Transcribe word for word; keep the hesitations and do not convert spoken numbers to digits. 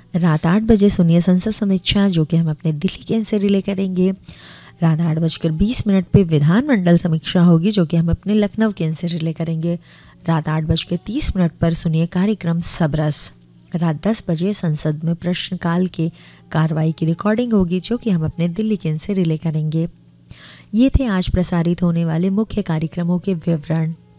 रात आठ बजे सुनिए संसद समीक्षा, जो कि हम अपने दिल्ली केंद्र से रिले करेंगे। रात आठ बजकर बीस मिनट पे विधानमंडल समीक्षा होगी, जो कि हम अपने लखनऊ केंद्र से रिले करेंगे। रात आठ बजकर तीस मिनट पर सुनिए कार्यक्रम सबरस। रात दस बजे संसद में प्रश्नकाल के कार्रवाई की रिकॉर्डिंग होगी, जो कि हम अपने दिल्ली केंद्र से रिले करेंगे। ये थे आज प्रसारित होने वाले मुख्य कार्यक्रमों के विवरण।